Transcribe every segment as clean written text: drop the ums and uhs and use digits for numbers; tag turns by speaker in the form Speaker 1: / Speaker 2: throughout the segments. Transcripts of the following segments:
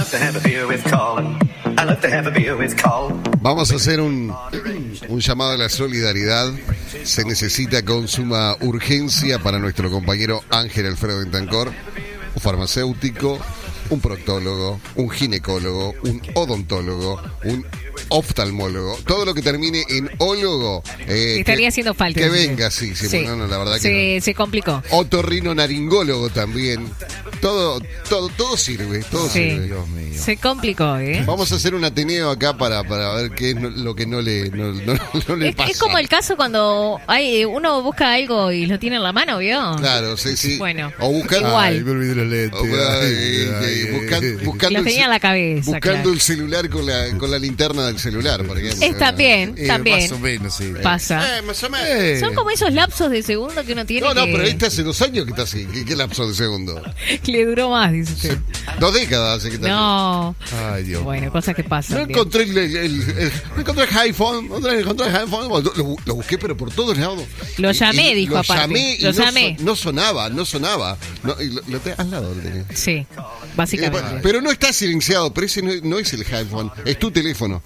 Speaker 1: Vamos a hacer un llamado a la solidaridad. Se necesita con suma urgencia para nuestro compañero Ángel Alfredo Bentancor, un farmacéutico, un proctólogo, un ginecólogo, un odontólogo, un oftalmólogo, todo lo que termine en ólogo.
Speaker 2: Estaría haciendo falta.
Speaker 1: Que venga, sí. No, la verdad que no.
Speaker 2: Se complicó.
Speaker 1: Otorrinolaringólogo también. Todo sirve, todo sirve.
Speaker 2: Dios mío. Se complicó, ¿eh?
Speaker 1: Vamos a hacer un ateneo acá para ver qué es lo que no le pasa.
Speaker 2: Es como el caso cuando uno busca algo y lo tiene en la mano, ¿vio?
Speaker 1: Claro, sí.
Speaker 2: Bueno,
Speaker 1: o buscando,
Speaker 2: igual.
Speaker 3: Me olvidé los lentes.
Speaker 1: Buscando
Speaker 2: los tenía en la cabeza.
Speaker 1: Buscando el celular con la linterna del celular, por ejemplo.
Speaker 2: También.
Speaker 3: Más o menos, sí.
Speaker 2: Pasa.
Speaker 1: Más o menos.
Speaker 2: Son como esos lapsos de segundo que uno tiene.
Speaker 1: No, pero este hace 2 años que está así. ¿Qué lapso de segundo?
Speaker 2: Le duró más, dice usted.
Speaker 1: 2 décadas hace que está así.
Speaker 2: No.
Speaker 3: Ay, Dios.
Speaker 2: Bueno, cosas que pasan.
Speaker 1: No encontré no encontré el iPhone. Lo busqué, pero por todos lados.
Speaker 2: Lo llamé, dijo
Speaker 1: lo
Speaker 2: aparte. Lo llamé.
Speaker 1: No sonaba. No, al lado lo tenés.
Speaker 2: Sí, básicamente.
Speaker 1: Pero no está silenciado, pero ese no es el iPhone, es tu teléfono.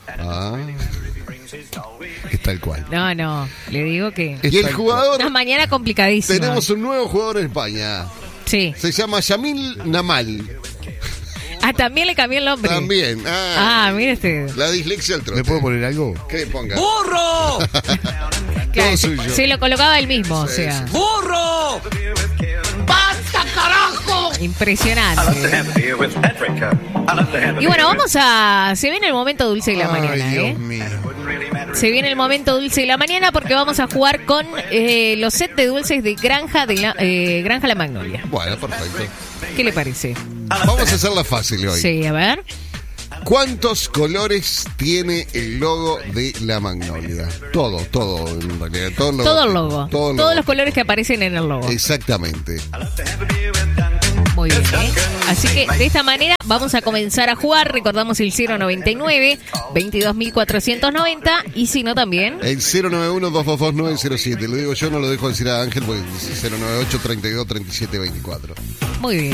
Speaker 3: Es tal cual.
Speaker 2: No, le digo que...
Speaker 1: Y el jugador...
Speaker 2: Una mañana complicadísima.
Speaker 1: Tenemos un nuevo jugador en España.
Speaker 2: Sí.
Speaker 1: Se llama Yamil Namal.
Speaker 2: También le cambió el nombre.
Speaker 1: También.
Speaker 2: Mire usted.
Speaker 1: La dislexia al trote.
Speaker 3: ¿Me puedo poner algo?
Speaker 1: ¿Qué ponga?
Speaker 4: ¡Burro!
Speaker 2: Claro,
Speaker 1: suyo.
Speaker 2: se lo colocaba él mismo,
Speaker 1: Sí,
Speaker 2: o sea.
Speaker 1: sí.
Speaker 4: ¡Burro! ¡Basta, carajo!
Speaker 2: Impresionante. Y bueno, se viene el momento dulce de la mañana,
Speaker 3: Ay, Dios mío.
Speaker 2: Se viene el momento dulce de la mañana porque vamos a jugar con los sets de dulces de Granja La Magnolia.
Speaker 1: Bueno, perfecto.
Speaker 2: ¿Qué le parece?
Speaker 1: Vamos a hacerla fácil hoy.
Speaker 2: Sí, a ver.
Speaker 1: ¿Cuántos colores tiene el logo de la Magnolia? Todo, en realidad.
Speaker 2: Todo el logo. Todos los colores que aparecen en el logo.
Speaker 1: Exactamente.
Speaker 2: Muy bien, ¿eh? Así que de esta manera vamos a comenzar a jugar. Recordamos el 099 22.490 y si no también
Speaker 1: el 091-222-907. Lo digo yo, no lo dejo decir a Ángel porque dice 098-32-37-24.
Speaker 2: Muy bien.